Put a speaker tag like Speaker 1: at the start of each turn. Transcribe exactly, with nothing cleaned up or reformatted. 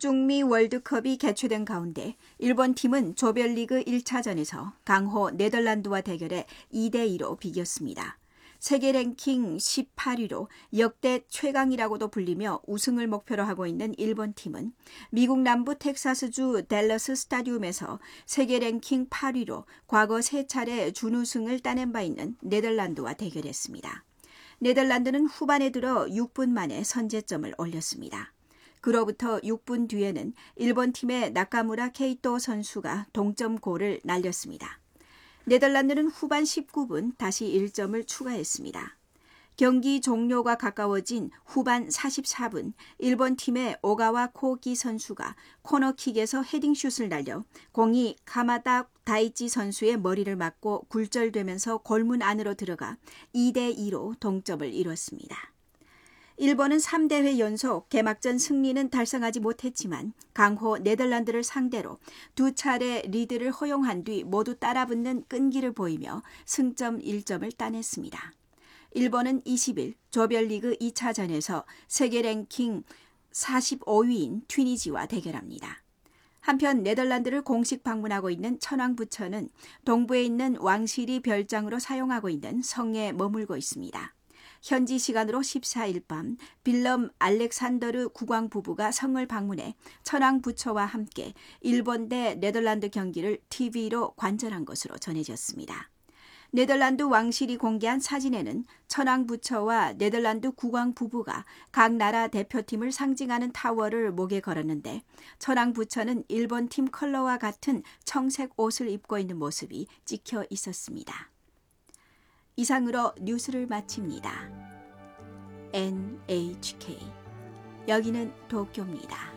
Speaker 1: 북중미 월드컵이 개최된 가운데 일본 팀은 조별리그 일 차전에서 강호 네덜란드와 대결해 이 대 이로 비겼습니다. 세계 랭킹 십팔 위로 역대 최강이라고도 불리며 우승을 목표로 하고 있는 일본 팀은 미국 남부 텍사스주 댈러스 스타디움에서 세계 랭킹 팔 위로 과거 세 차례 준우승을 따낸 바 있는 네덜란드와 대결했습니다. 네덜란드는 후반에 들어 육 분 만에 선제점을 올렸습니다. 그로부터 육 분 뒤에는 일본 팀의 나카무라 케이토 선수가 동점골을 날렸습니다. 네덜란드는 후반 십구 분 다시 일 점을 추가했습니다. 경기 종료가 가까워진 후반 사십사 분 일본 팀의 오가와 코기 선수가 코너킥에서 헤딩슛을 날려 공이 가마다 다이치 선수의 머리를 맞고 굴절되면서 골문 안으로 들어가 이 대 이로 동점을 이뤘습니다. 일본은 삼 대회 연속 개막전 승리는 달성하지 못했지만 강호 네덜란드를 상대로 두 차례 리드를 허용한 뒤 모두 따라붙는 끈기를 보이며 승점 일 점을 따냈습니다. 일본은 이십 일 조별리그 이 차전에서 세계 랭킹 사십오 위인 튀니지와 대결합니다. 한편 네덜란드를 공식 방문하고 있는 천황부처는 동부에 있는 왕실이 별장으로 사용하고 있는 성에 머물고 있습니다. 현지 시간으로 십사 일 밤 빌럼 알렉산더르 국왕 부부가 성을 방문해 천황 부처와 함께 일본 대 네덜란드 경기를 티비로 관전한 것으로 전해졌습니다. 네덜란드 왕실이 공개한 사진에는 천황 부처와 네덜란드 국왕 부부가 각 나라 대표팀을 상징하는 타워를 목에 걸었는데 천황 부처는 일본 팀 컬러와 같은 청색 옷을 입고 있는 모습이 찍혀 있었습니다. 이상으로 뉴스를 마칩니다. 엔 에이치 케이 여기는 도쿄입니다.